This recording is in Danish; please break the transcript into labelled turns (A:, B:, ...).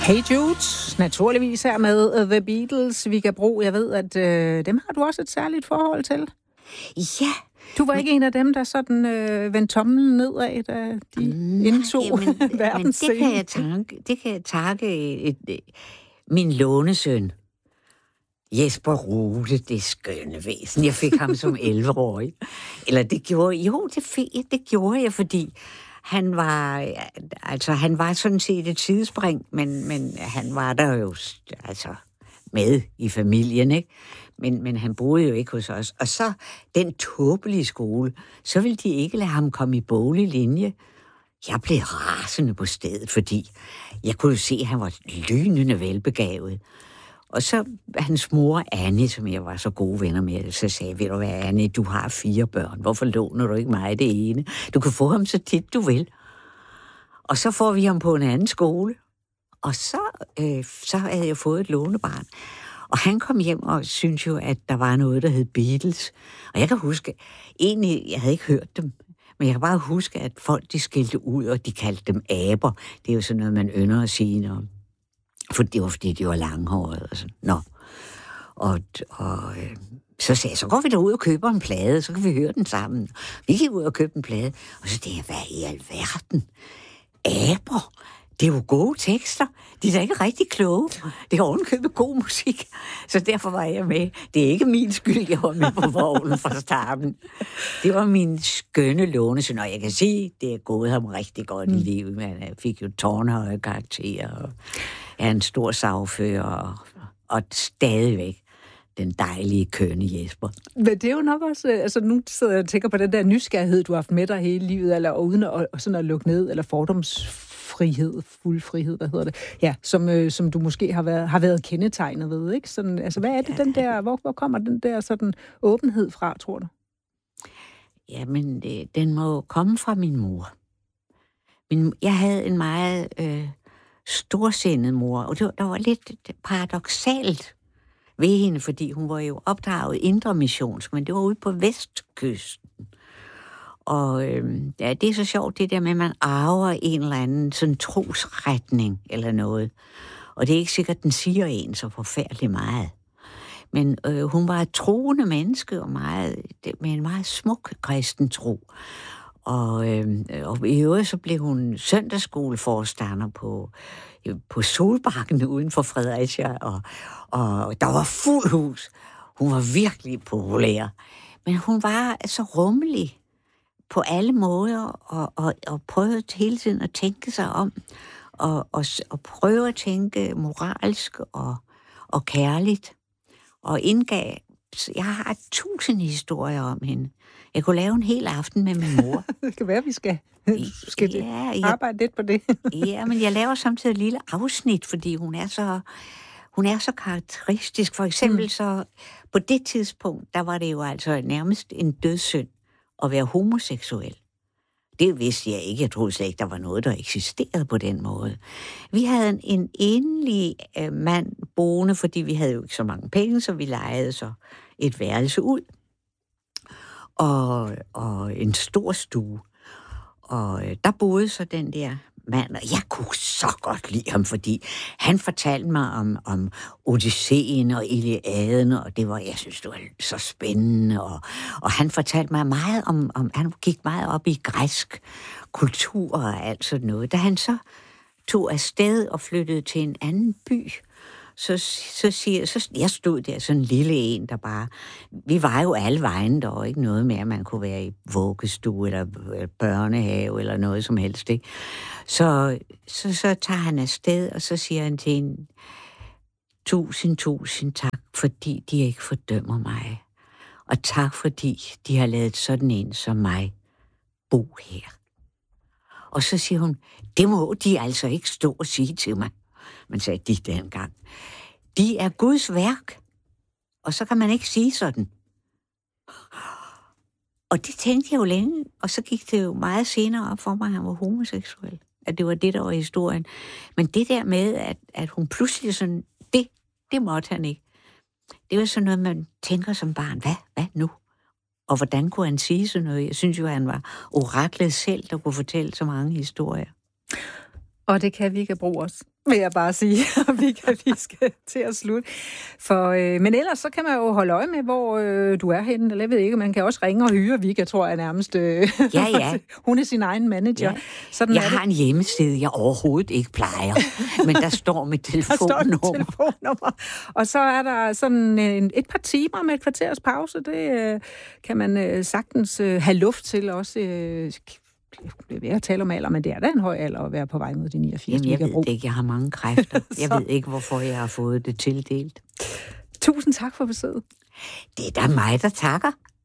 A: Hey Jude, naturligvis her med The Beatles. Vika Bro, jeg ved, at dem har du også et særligt forhold til.
B: Ja.
A: Du var ikke en af dem, der sådan vendte tommelen nedad, da de indtog verdensscenen.
B: Det kan jeg takke min lånesøn. Jesper Rode, det skønne væsen. Jeg fik ham som 11-årig. Eller det gjorde jeg, fordi han var sådan set et sidespring, men han var der jo med i familien, ikke? Men han boede jo ikke hos os. Og så den tåbelige skole, så ville de ikke lade ham komme i boglig linje. Jeg blev rasende på stedet, fordi jeg kunne jo se, at han var lynende velbegavet. Og så hans mor, Annie, som jeg var så gode venner med, så sagde, ved du hvad, Annie, du har 4 børn. Hvorfor låner du ikke mig det ene? Du kan få ham så tit, du vil. Og så får vi ham på en anden skole. Og så havde jeg fået et lånebarn. Og han kom hjem og syntes jo, at der var noget, der hed Beatles. Og jeg kan huske, egentlig, jeg havde ikke hørt dem, men jeg kan bare huske, at folk de skilte ud, og de kaldte dem aber. Det er jo sådan noget, man ynder at sige, når... For det var, fordi de var langhårede og sådan. Nå. Og så sagde jeg, så går vi derud og køber en plade, så kan vi høre den sammen. Vi gik ud og købte en plade, og så tænkte jeg, hvad i alverden? Aber? Det er jo gode tekster. De er da ikke rigtig kloge. Det er ovenkøbet god musik. Så derfor var jeg med. Det er ikke min skyld, jeg var med på vognen fra starten. Det var min skønne lånesøn, og jeg kan sige, det er gået ham rigtig godt i livet. Men jeg fik jo tårnhøje karakterer, og jeg er en stor sagfører, og stadigvæk den dejlige, kønne Jesper.
A: Men det er jo nok også, altså nu sidder jeg og tænker på den der nysgerrighed, du har haft med dig hele livet, eller uden at, sådan at lukke ned, eller fordomsfrihed, fuld frihed, hvad hedder det? Ja, som du måske har været kendetegnet ved, ikke? Sådan, altså hvad er det den der, hvor kommer den der sådan åbenhed fra, tror du?
B: Jamen, den må komme fra min mor. Jeg havde en meget storsindet mor, og der var lidt paradoksalt ved hende, fordi hun var jo opdraget indremissionsk, men det var ude på vestkysten. Og det er så sjovt, det der med, at man arver en eller anden sådan trosretning eller noget. Og det er ikke sikkert, den siger en så forfærdeligt meget. Men hun var et troende menneske, og med en meget smuk kristen tro. Og i øvrigt så blev hun søndagsskoleforstander på Solbakken uden for Fredericia, og der var fuld hus. Hun var virkelig populær. Men hun var så rummelig på alle måder, og prøvede hele tiden at tænke sig om, og prøve at tænke moralsk og kærligt, og indgav. Jeg har 1000 historier om hende. Jeg kunne lave en hel aften med min mor.
A: Det kan være, vi skal arbejde lidt på det.
B: Ja, men jeg laver samtidig et lille afsnit, fordi hun er så karakteristisk. For eksempel så, på det tidspunkt, der var det jo altså nærmest en dødssynd at være homoseksuel. Det vidste jeg ikke. Jeg troede slet ikke, der var noget, der eksisterede på den måde. Vi havde en enlig mand boende, fordi vi havde jo ikke så mange penge, så vi lejede så et værelse ud. Og en stor stue. Og der boede så den der mand, og jeg kunne så godt lide ham, fordi han fortalte mig om Odysseen og Iliaden, og jeg synes, det var så spændende, og han fortalte mig meget om han gik meget op i græsk kultur og alt sådan noget. Da han så tog afsted og flyttede til en anden by, så jeg stod der sådan en lille en, der bare... Vi var jo alle vejen, der var ikke noget med, at man kunne være i vuggestue eller børnehave eller noget som helst, ikke? Så tager han afsted, og så siger han til hende, 1000 tak, fordi de ikke fordømmer mig. Og tak, fordi de har ladet sådan en som mig bo her. Og så siger hun, det må de altså ikke stå og sige til mig. Man sagde de dengang. De er Guds værk, og så kan man ikke sige sådan. Og det tænkte jeg jo længe, og så gik det jo meget senere op for mig, at han var homoseksuel. At det var det, der var historien. Men det der med, at hun pludselig sådan, det måtte han ikke. Det var sådan noget, man tænker som barn, hvad nu? Og hvordan kunne han sige sådan noget? Jeg synes jo, at han var oraklet selv, der kunne fortælle så mange historier.
A: Og det kan vi ikke bruge os. vil jeg bare sige. vi skal til at slutte. Men ellers så kan man jo holde øje med, hvor du er henne. Eller jeg ved ikke, man kan også ringe og hyre Vika, tror jeg nærmest.
B: Ja.
A: Hun er sin egen manager.
B: Ja.
A: Sådan
B: jeg har en hjemmeside, jeg overhovedet ikke plejer. Men der står mit telefonnummer.
A: Og så er der sådan et par timer med et kvarters pause. Det kan man sagtens have luft til også. Jeg vil tale om alder, men det er da en høj alder at være på vej mod de 89.
B: Jamen, jeg ved det ikke. Jeg har mange kræfter. Jeg ved ikke, hvorfor jeg har fået det tildelt.
A: Tusind tak for besøget.
B: Det er da mig, der takker.